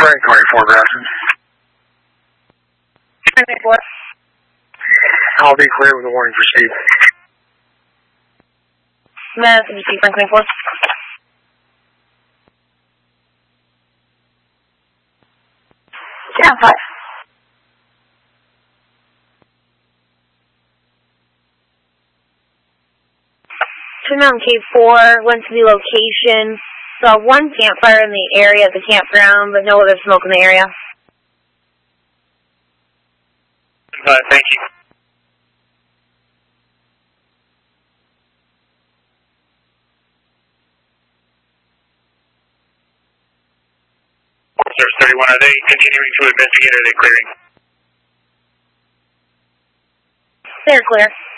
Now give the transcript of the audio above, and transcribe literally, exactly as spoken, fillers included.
Frank twenty-four, Grafton. twenty-four. I'll be clear with a warning for speed. That's you see, Frank twenty-four. Yeah, five. Two Mountain K four, went to the location, saw one campfire in the area at the campground, but no other smoke in the area. Uh, thank you. Service thirty-one, are they continuing to investigate or are they clearing? They're clear.